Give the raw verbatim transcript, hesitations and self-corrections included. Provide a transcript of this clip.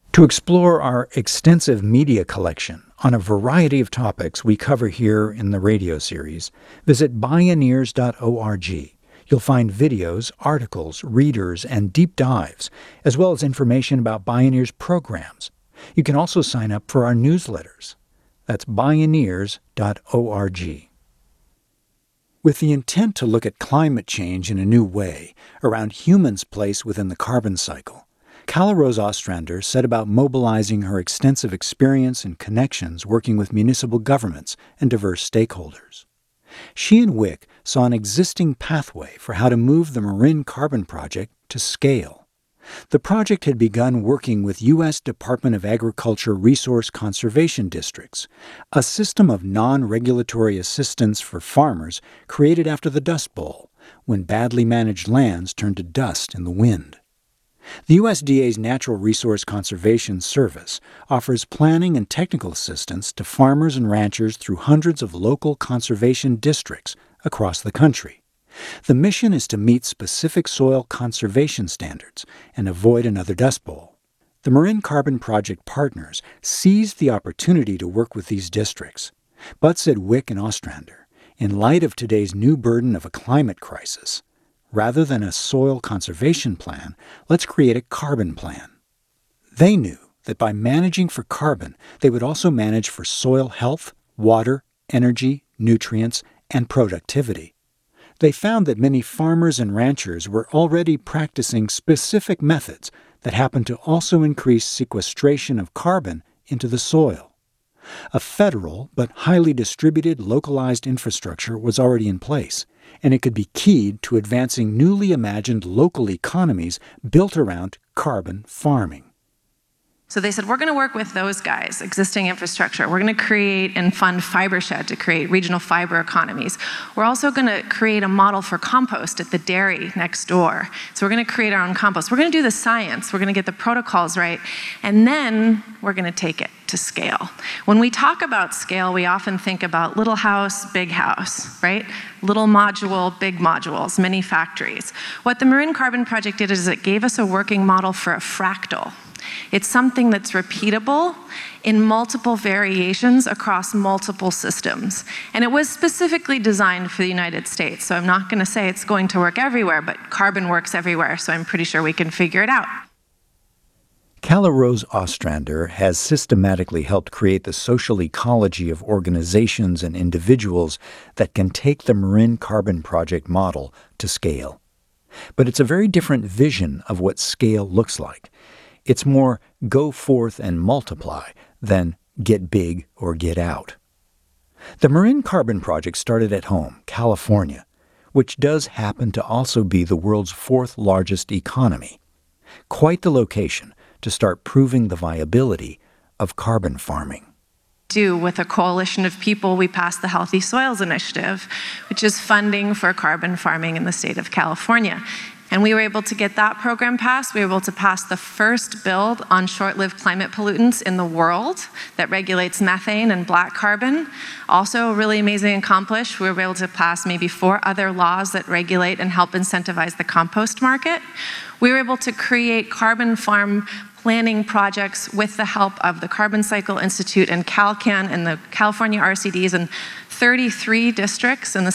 To explore our extensive media collection on a variety of topics we cover here in the radio series, visit bioneers dot org. You'll find videos, articles, readers, and deep dives, as well as information about Bioneers programs. You can also sign up for our newsletters. That's bioneers dot org. With the intent to look at climate change in a new way around humans' place within the carbon cycle, Kalle Rose Ostrander set about mobilizing her extensive experience and connections working with municipal governments and diverse stakeholders. She and W I C saw an existing pathway for how to move the Marin Carbon Project to scale. The project had begun working with U S Department of Agriculture Resource Conservation Districts, a system of non-regulatory assistance for farmers created after the Dust Bowl, when badly managed lands turned to dust in the wind. The U S D A's Natural Resource Conservation Service offers planning and technical assistance to farmers and ranchers through hundreds of local conservation districts across the country. The mission is to meet specific soil conservation standards and avoid another Dust Bowl. The Marin Carbon Project partners seized the opportunity to work with these districts, but said W I C and Ostrander, in light of today's new burden of a climate crisis, rather than a soil conservation plan, let's create a carbon plan. They knew that by managing for carbon, they would also manage for soil health, water, energy, nutrients, and productivity. They found that many farmers and ranchers were already practicing specific methods that happened to also increase sequestration of carbon into the soil. A federal but highly distributed localized infrastructure was already in place, and it could be keyed to advancing newly imagined local economies built around carbon farming. So they said, we're going to work with those guys, existing infrastructure. We're going to create and fund FiberShed to create regional fiber economies. We're also going to create a model for compost at the dairy next door. So we're going to create our own compost. We're going to do the science. We're going to get the protocols right. And then we're going to take it to scale. When we talk about scale, we often think about little house, big house, right? Little module, big modules, many factories. What the Marin Carbon Project did is it gave us a working model for a fractal. It's something that's repeatable in multiple variations across multiple systems. And it was specifically designed for the United States. So I'm not going to say it's going to work everywhere, but carbon works everywhere, so I'm pretty sure we can figure it out. Kalle Rose Ostrander has systematically helped create the social ecology of organizations and individuals that can take the Marin Carbon Project model to scale. But it's a very different vision of what scale looks like. It's more go forth and multiply than get big or get out. The Marin Carbon Project started at home, California, which does happen to also be the world's fourth largest economy. Quite the location to start proving the viability of carbon farming. Do with a coalition of people, we passed the Healthy Soils Initiative, which is funding for carbon farming in the state of California. And we were able to get that program passed. We were able to pass the first bill on short-lived climate pollutants in the world that regulates methane and black carbon. Also really amazing accomplished. We were able to pass maybe four other laws that regulate and help incentivize the compost market. We were able to create carbon farm planning projects with the help of the Carbon Cycle Institute and CalCan and the California R C Ds in thirty-three districts in the